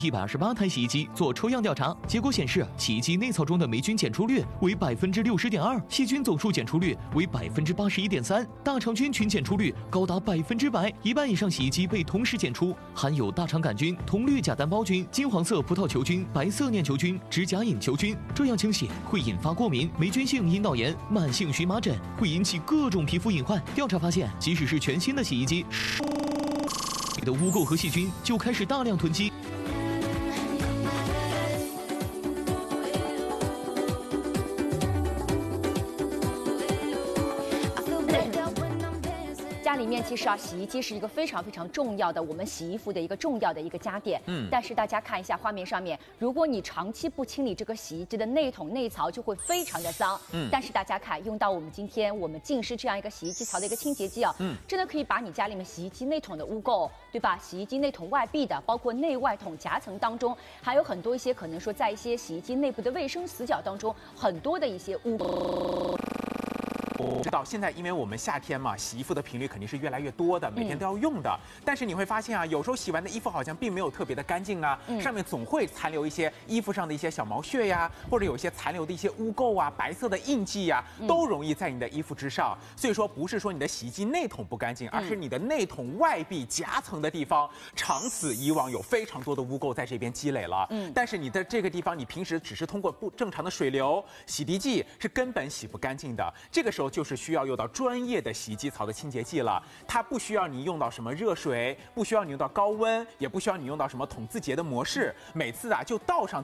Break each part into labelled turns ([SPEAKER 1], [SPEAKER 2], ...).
[SPEAKER 1] 128台洗衣机做抽样调查，结果显示，洗衣机内槽中的霉菌检出率为60.2%，细菌总数检出率为81.3%，大肠菌群检出率高达100%，一半以上洗衣机被同时检出含有大肠杆菌、铜绿假单胞菌、金黄色葡萄球菌、白色念球菌、指甲隐球菌。这样清洗会引发过敏、霉菌性阴道炎、慢性荨麻疹，会引起各种皮肤隐患。调查发现，即使是全新的洗衣机，里的污垢和细菌就开始大量囤积。
[SPEAKER 2] 家里面其实洗衣机是一个非常重要的我们洗衣服的一个重要的一个家电。但是大家看一下画面上面，如果你长期不清理这个洗衣机的内桶内槽，就会非常的脏。但是大家看，用到我们今天我们净湿这样一个洗衣机槽的一个清洁剂啊，真的可以把你家里面洗衣机内桶的污垢，对吧？洗衣机内桶外壁的，包括内外桶夹层当中，还有很多一些可能说在一些洗衣机内部的卫生死角当中，很多的一些污垢。
[SPEAKER 3] 知道现在因为我们夏天嘛，洗衣服的频率肯定是越来越多的，每天都要用的。但是你会发现啊，有时候洗完的衣服好像并没有特别的干净啊，上面总会残留一些衣服上的一些小毛屑呀，或者有一些残留的一些污垢啊、白色的印记呀，都容易在你的衣服之上。所以说，不是说你的洗衣机内桶不干净，而是你的内桶外壁夹层的地方，长此以往有非常多的污垢在这边积累了。但是你的这个地方，你平时只是通过不正常的水流、洗涤剂是根本洗不干净的。这个时候就是需要用到专业的洗衣机槽的清洁剂了，它不需要你用到什么热水，不需要你用到高温，也不需要你用到什么筒自洁的模式，每次就倒上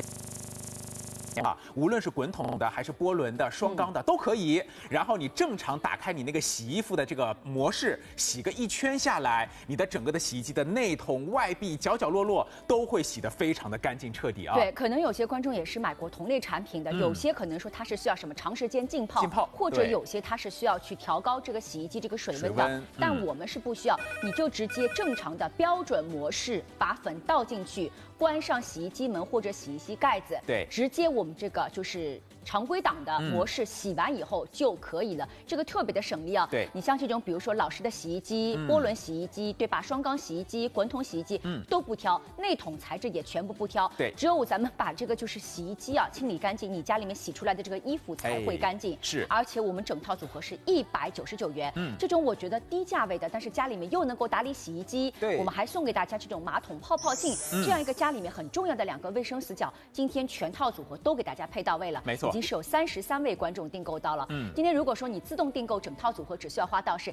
[SPEAKER 3] 无论是滚筒的还是波轮的、双缸的都可以。然后你正常打开你那个洗衣服的这个模式，洗个一圈下来，你的整个的洗衣机的内桶、外壁、角角落落都会洗得非常的干净彻底啊。
[SPEAKER 2] 对，可能有些观众也是买过同类产品的，有些可能说它是需要什么长时间浸泡，或者有些它是需要去调高这个洗衣机这个水温的。但我们是不需要，你就直接正常的标准模式把粉倒进去，关上洗衣机门或者洗衣机盖子，
[SPEAKER 3] 对，
[SPEAKER 2] 直接我们这个就是常规档的模式洗完以后就可以了，这个特别的省力啊。
[SPEAKER 3] 对，
[SPEAKER 2] 你像这种比如说老式的洗衣机、波轮洗衣机，对吧？双缸洗衣机、滚筒洗衣机，都不挑，内桶材质也全部不挑。
[SPEAKER 3] 对，
[SPEAKER 2] 只有咱们把这个就是洗衣机清理干净，你家里面洗出来的这个衣服才会干净。
[SPEAKER 3] 是，
[SPEAKER 2] 而且我们整套组合是199元，这种我觉得低价位的，但是家里面又能够打理洗衣机，
[SPEAKER 3] 对，
[SPEAKER 2] 我们还送给大家这种马桶泡泡镜，这样一个家里面很重要的2个卫生死角，今天全套组合都给大家配到位了。
[SPEAKER 3] 没错，
[SPEAKER 2] 已经是有33位观众订购到了。今天如果说你自动订购整套组合，只需要花到是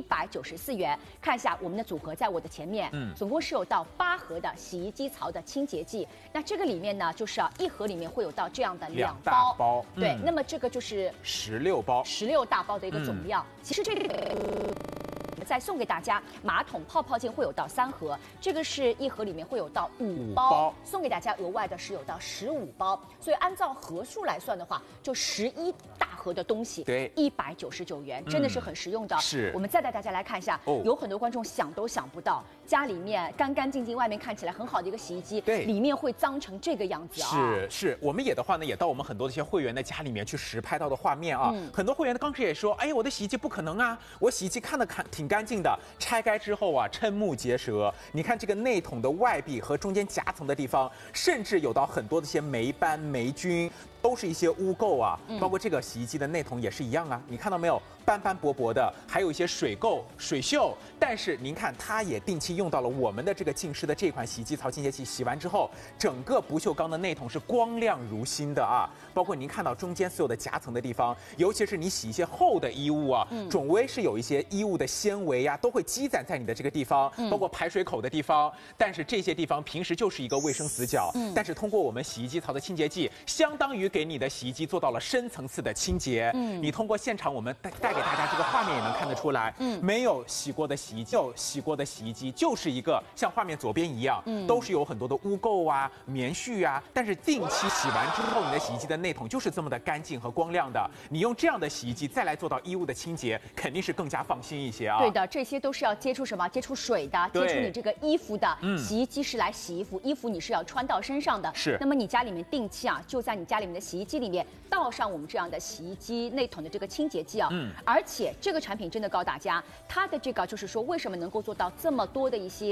[SPEAKER 2] 194元。看一下我们的组合，在我的前面，总共是有到8盒的洗衣机槽的清洁剂。那这个里面呢，就是1盒里面会有到这样的2包，对，那么这个就是
[SPEAKER 3] 16包
[SPEAKER 2] ，16大包的一个总量。其实这个。再送给大家马桶泡泡镜会有到3盒，这个是1盒里面会有到5包，送给大家额外的是有到15包，所以按照盒数来算的话，就11大盒的东西，
[SPEAKER 3] 对
[SPEAKER 2] ，199元，真的是很实用的。
[SPEAKER 3] 是，
[SPEAKER 2] 我们再带大家来看一下，有很多观众想都想不到，家里面干干净净，外面看起来很好的一个洗衣机，
[SPEAKER 3] 对，
[SPEAKER 2] 里面会脏成这个样子啊。
[SPEAKER 3] 是，我们也的话呢，也到我们很多的一些会员的家里面去实拍到的画面啊，很多会员的刚开始也说，哎呀，我的洗衣机不可能啊，我洗衣机看挺干净的。拆开之后啊，瞠目结舌。你看这个内桶的外壁和中间夹层的地方，甚至有到很多的一些霉斑、霉菌，都是一些污垢啊。包括这个洗衣机的内桶也是一样啊，你看到没有？斑斑驳驳的，还有一些水垢、水锈。但是您看，它也定期用到了我们的这个净湿的这款洗衣机槽清洁剂，洗完之后，整个不锈钢的内桶是光亮如新的啊。包括您看到中间所有的夹层的地方，尤其是你洗一些厚的衣物啊，总归是有一些衣物的纤维呀，都会积攒在你的这个地方，包括排水口的地方。但是这些地方平时就是一个卫生死角，但是通过我们洗衣机槽的清洁剂，相当于给你的洗衣机做到了深层次的清洁。你通过现场我们带给大家这个画面也能看得出来，没有洗过的洗衣机，洗过的洗衣机就是一个像画面左边一样，都是有很多的污垢啊、棉絮啊。但是定期洗完之后，你的洗衣机的内桶就是这么的干净和光亮的。你用这样的洗衣机再来做到衣物的清洁，肯定是更加放心一些啊。
[SPEAKER 2] 对的，这些都是要接触什么？接触水的，接触你这个衣服的。洗衣机是来洗衣服，衣服你是要穿到身上的。
[SPEAKER 3] 是。
[SPEAKER 2] 那么你家里面定期就在你家里面的洗衣机里面倒上我们这样的洗衣机内桶的这个清洁剂啊。而且这个产品真的告诉大家，它的这个就是说为什么能够做到这么多的一些。